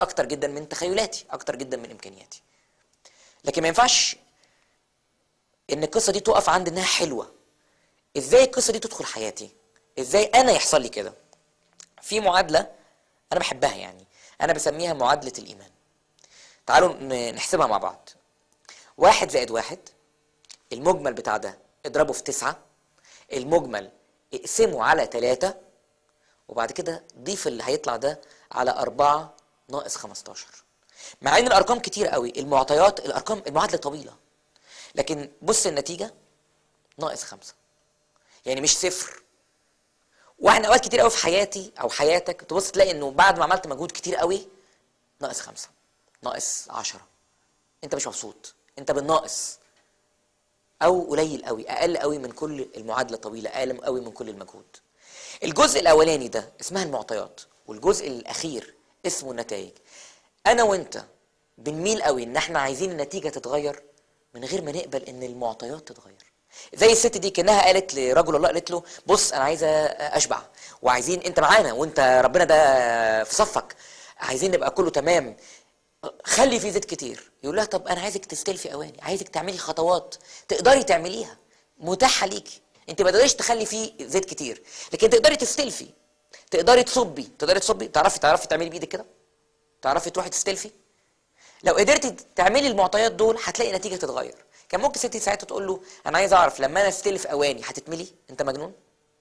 اكتر جدا من تخيلاتي، اكتر جدا من امكانياتي. لكن ما ينفعش ان القصه دي تقف عند انها حلوه. ازاي القصه دي تدخل حياتي؟ ازاي انا يحصل لي كده؟ في معادله انا بحبها، يعني انا بسميها معادله الايمان. تعالوا نحسبها مع بعض. 1+1، المجمل بتاع ده اضربه في 9، المجمل اقسمه على 3، وبعد كده ضيف اللي هيطلع ده على 4 ناقص 15. مع ان الارقام كتير قوي، المعطيات الارقام المعادله طويله، لكن بص النتيجه -5، يعني مش صفر. واحنا اوقات كتير قوي في حياتي او حياتك تبص تلاقي انه بعد ما عملت مجهود كتير قوي -5 -10، انت مش مبسوط، انت بالناقص، او قليل قوي، اقل قوي من كل المعادله طويله، اقل قوي من كل المجهود. الجزء الاولاني ده اسمها المعطيات، والجزء الاخير اسمه النتائج. انا وانت بنميل قوي ان احنا عايزين النتيجه تتغير من غير ما نقبل ان المعطيات تتغير. زي الست دي كانها قالت لرجل الله، قالت له بص انا عايزه اشبع، وعايزين انت معانا وانت ربنا ده في صفك، عايزين نبقى كله تمام، خلي فيه زيت كتير. يقول لها طب انا عايزك تستلفي اواني، عايزك تعملي خطوات تقدري تعمليها متاحه ليكي. انت ما تقدريش تخلي فيه زيت كتير، لكن تقدري تستلفي، تقدري تصبي، تعرفي تعملي بايدك كده، تعرفي تروحي تستلفي. لو قدرتي تعملي المعطيات دول هتلاقي نتيجه تتغير. كان ممكن ستي ساعتها تقول له انا عايز اعرف لما انا استلف اواني هتتملي؟ انت مجنون،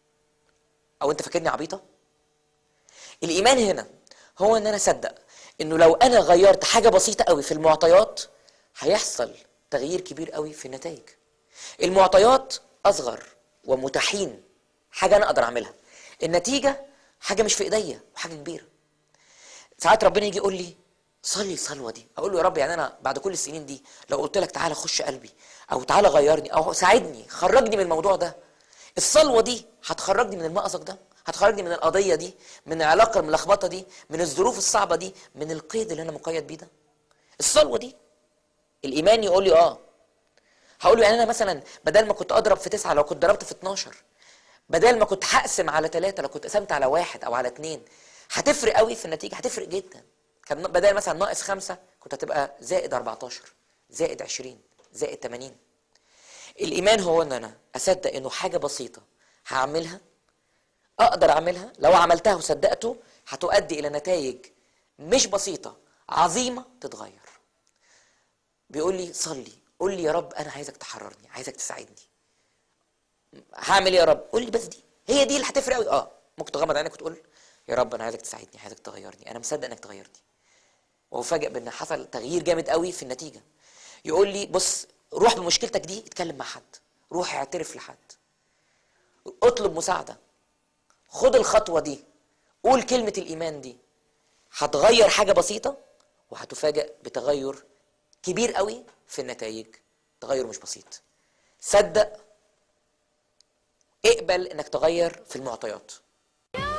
او انت فاكرني عبيطه؟ الايمان هنا هو ان انا اصدق انه لو انا غيرت حاجه بسيطه قوي في المعطيات هيحصل تغيير كبير قوي في النتائج. المعطيات اصغر ومتاحين، حاجه انا اقدر اعملها. النتيجه حاجه مش في ايديا وحاجه كبيره. ساعات ربنا يجي يقول لي صلي الصلوه دي، اقول له يا رب يعني انا بعد كل السنين دي لو قلت لك تعالى خش قلبي، او تعالى غيرني، او ساعدني خرجني من الموضوع ده، الصلوه دي هتخرجني من المأزق ده، هتخرجني من القضيه دي، من العلاقه الملخبطه دي، من الظروف الصعبه دي، من القيد اللي انا مقيد بيه ده. الصلوه دي. الايمان يقول لي هقول له يعني انا مثلا بدل ما كنت اضرب في 9 لو كنت ضربت في 12، بدل ما كنت هقسم على 3 لو كنت قسمت على 1 او على 2، هتفرق قوي في النتيجه، هتفرق جدا. كان بدل مثلا -5 كنت هتبقى +14 +20 +80. الايمان هو ان انا اصدق انه حاجه بسيطه هعملها، اقدر اعملها، لو عملتها وصدقته هتؤدي الى نتائج مش بسيطه، عظيمه تتغير. بيقول لي صلي، قول لي يا رب انا عايزك تحررني، عايزك تساعدني. هعمل ايه يا رب؟ قول لي بس هي دي اللي هتفرق قوي. ممكن تغمض عينك وتقول يا رب انا عايزك تساعدني، عايزك تغيرني، انا مصدق انك تغيرني. وافاجئ بان حصل تغيير جامد قوي في النتيجه. يقول لي بص روح بمشكلتك دي اتكلم مع حد، روح اعترف لحد، اطلب مساعده، خد الخطوه دي، قول كلمه الايمان دي، هتغير حاجه بسيطه وهتفاجئ بتغير كبير قوي في النتائج. تغير مش بسيط. صدق، اقبل انك تغير في المعطيات.